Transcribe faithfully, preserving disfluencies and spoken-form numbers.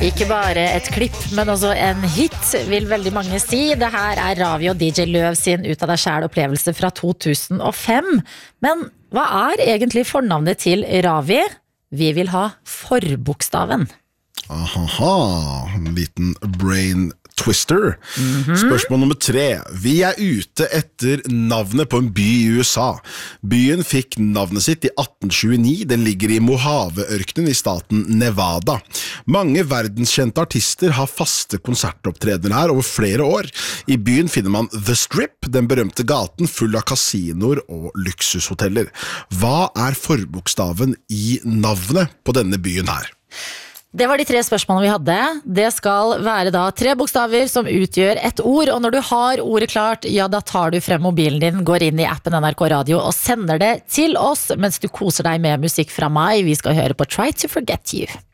Ikke bare et klipp, men også en hit, vil veldig mange si. Det her er Ravi og D J Løv sin Ut av deg selv opplevelse fra to tusen og fem. Men hva er egentlig fornavnet til Ravi? Vi vil ha forbokstaven. Ahaha, en liten brain twister. Mm-hmm. Spørsmål nummer tre. Vi er ute etter navnet på en by i U S A. Byen fikk navnet sitt i atten tjueni. Den ligger i Mojave-ørkenen i staten Nevada. Mange verdenskjente artister har faste konsertopptredener her over flere år. I byen finner man The Strip, den berømte gaten full av kasinoer og luksushoteller. Hva er forbokstaven i navnet på denne byen her? Det var de tre spørsmålene vi hadde. Det skal være da tre bokstaver som utgjør et ord, og når du har ordet klart, ja da tar du frem mobilen din, går inn i appen N R K Radio og sender det til oss mens du koser deg med musikk fra meg. Vi skal høre på Try to Forget You.